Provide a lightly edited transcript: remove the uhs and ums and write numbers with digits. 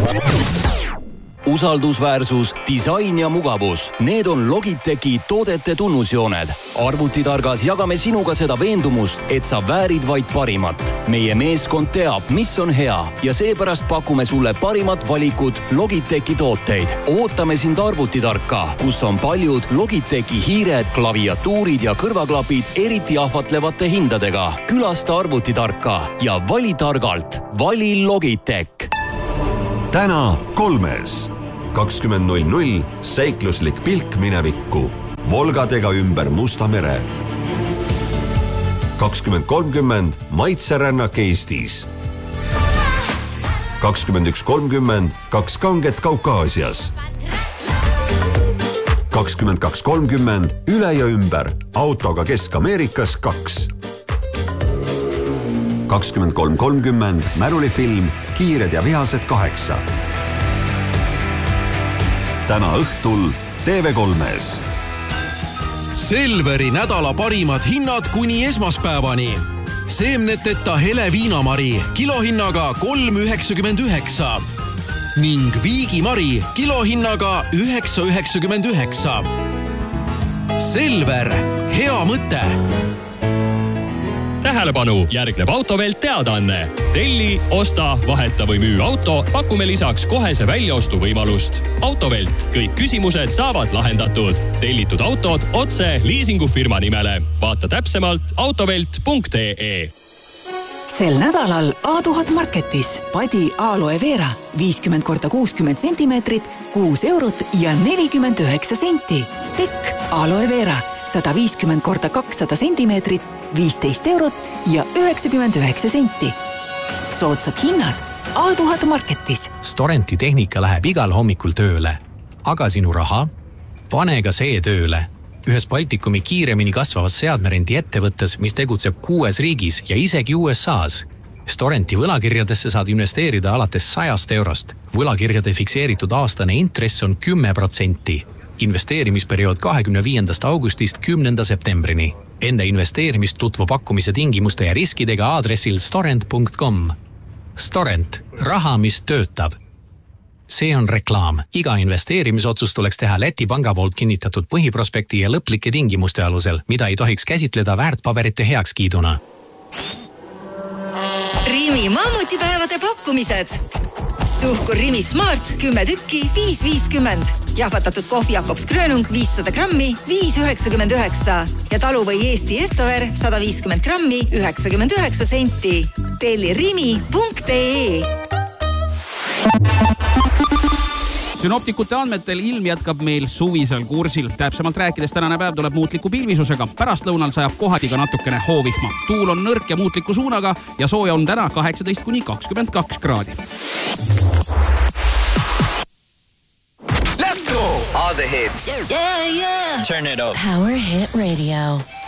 Usaldusväärsus, disain ja mugavus. Need on Logitechi toodete tunnusjooned. Arvutitargas jagame sinuga seda veendumust, et sa väärid vaid parimat. Meie meeskond teab, mis on hea ja seepärast pakume sulle parimat valikut Logitechi tooteid. Ootame sind Arvutitarka, kus on paljud Logitechi hiired, klaviatuurid ja kõrvaklapid eriti ahvatlevate hindadega. Külasta Arvutitarka ja vali targalt. Vali Logitech. Täna 3. 20.00 seikluslik pilk minevikku. Volgadega ümber Musta mere. 20.30 maitserännak Eestis. 21.30 kaks kanget Kaukaasias. 22.30 üle ja ümber autoga Kesk-Ameerikas 2. 23.30 märulifilm Kiired ja vihased 8. Täna õhtul TV3-s. Selveri nädala parimad hinnad kuni esmaspäevani. Seemneteta hele viinamari kilohinnaga 3,99 ning viigimari kilohinnaga 9,99. Selver, hea mõte! Tähelepanu, järgneb Autovelt teadaanne. Telli, osta, vaheta või müü auto, pakume lisaks kohese väljaostu võimalust. Autovelt, kõik küsimused saavad lahendatud. Tellitud autod otse liisingufirma nimele. Vaata täpsemalt autovelt.ee. Sel nädalal A1000 Marketis padi aloe vera 50x60 centimeetrit, 6 eurot ja 49 senti. Tekk aloe vera 150x200 centimeetrit, 15 eurot ja 99 senti. Soodsad hinnad A1000 Marketis. Storenti tehnika läheb igal hommikul tööle. Aga sinu raha? Pane ka see tööle. Ühes Baltikumi kiiremini kasvavas seadmerendi ettevõttes, mis tegutseb 6 riigis ja isegi USAs. Storenti võlakirjadesse saad investeerida alates 100 eurost. Võlakirjade fikseeritud aastane intress on 10%. Investeerimisperiood 25. augustist 10. septembrini. Enne investeerimist tutvu pakkumise tingimuste ja riskidega aadressil storent.com. Storent. Raha, mis töötab. See on reklaam. Iga investeerimisotsus tuleks teha Läti panga poolt kinnitatud põhiprospekti ja lõplike tingimuste alusel, mida ei tohiks käsitleda väärtpaberite heakskiiduna. Rimi mammutipäevade pakkumised. Suhkur Rimi Smart 10 tükki 5,50. Jahvatatud kohvi Jakobs Grönung 500 grammi 5,99. Ja taluvõi Eesti Estover 150 grammi 99 senti. Telli rimi.ee. Synoptikute andmetel ilm jätkab meil suvisel kursil. Täpsemalt rääkides tänane päev tuleb muutliku pilvisusega. Pärast lõunal sajab kohati ka natukene hoovihma. Tuul on nõrk ja muutliku suunaga ja sooja on täna 18-22 kraadi. Let's go! All the hits. Yeah. Turn it up. Power Hit Radio.